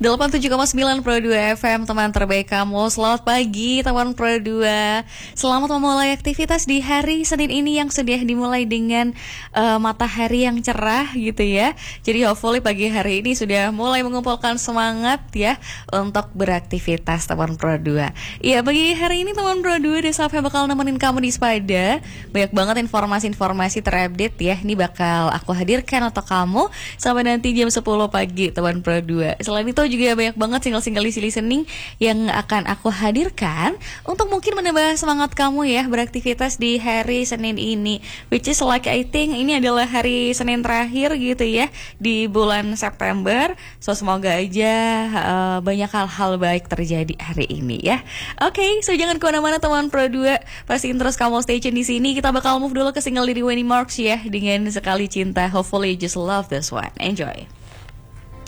87,9 Pro 2 FM, teman terbaik kamu. Selamat pagi teman Pro 2. Selamat memulai aktivitas di hari Senin ini yang sudah dimulai dengan matahari yang cerah gitu ya. Jadi hopefully pagi hari ini sudah mulai mengumpulkan semangat ya untuk beraktivitas teman Pro 2. Iya, pagi hari ini teman Pro 2 Desafia bakal nemenin kamu di Sepeda. Banyak banget informasi-informasi terupdate ya. Ini bakal aku hadirkan untuk kamu sampai nanti jam 10 pagi teman Pro 2. Selain itu juga banyak banget single-single easy listening yang akan aku hadirkan untuk mungkin menambah semangat kamu ya beraktivitas di hari Senin ini, which is like I think ini adalah hari Senin terakhir gitu ya di bulan September. So semoga aja banyak hal-hal baik terjadi hari ini ya. Oke, so jangan kemana-mana teman Pro 2, pastiin terus kamu stay tune di sini. Kita bakal move dulu ke single dari Wendy Marks ya dengan Sekali Cinta. Hopefully you just love this one. Enjoy.